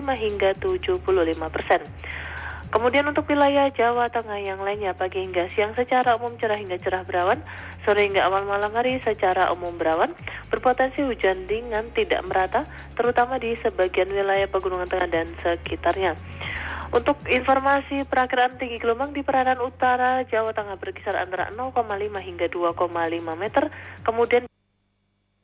hingga 75%. Kemudian untuk wilayah Jawa Tengah yang lainnya, pagi hingga siang secara umum cerah hingga cerah berawan, sore hingga awal malam hari secara umum berawan, berpotensi hujan ringan tidak merata, terutama di sebagian wilayah Pegunungan Tengah dan sekitarnya. Untuk informasi perakiraan tinggi gelombang di perairan utara Jawa Tengah berkisar antara 0,5 hingga 2,5 meter, kemudian